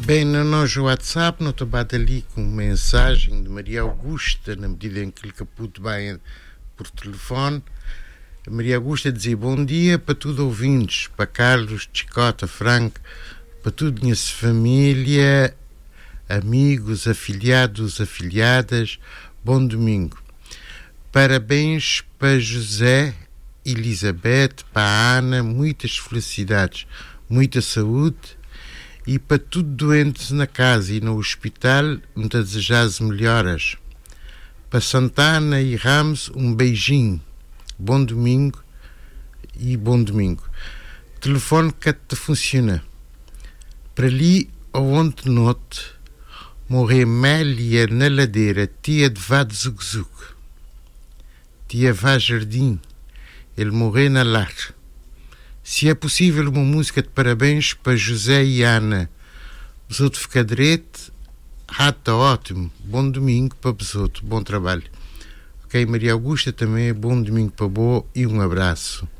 Bem, no nosso WhatsApp, não estou ali com mensagem de Maria Augusta, na medida em que lhe caput bem por telefone. A Maria Augusta dizia bom dia para tudo ouvintes, para Carlos, Chicota, Franco, para tudo minha família, amigos, afiliados, afiliadas, bom domingo. Parabéns para José, Elizabeth, para a Ana, muitas felicidades, muita saúde. E para tudo doentes na casa e no hospital, me desejas melhoras. Para Santana e Ramos, um beijinho. Bom domingo e bom domingo. Telefone que te funciona. Para ali, aonde note, morrer Mélia na ladeira, tia de vá de Zugzug. Tia vá jardim, ele morrer na lar. Se é possível, uma música de parabéns para José e Ana. Besoto fica direito. Está ótimo. Bom domingo para Besoto. Bom trabalho. Ok, Maria Augusta também. Bom domingo para Boa e um abraço.